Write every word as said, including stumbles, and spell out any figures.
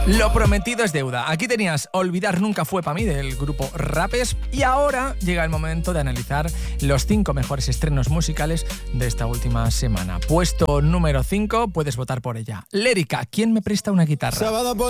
Lo prometido es deuda. Aquí tenías Olvidar Nunca Fue Pa' Mí del grupo Rapes y ahora llega el momento de analizar los cinco mejores estrenos musicales de esta última semana. Puesto número cinco, puedes votar por ella. Lérica, ¿quién me presta una guitarra? Sábado por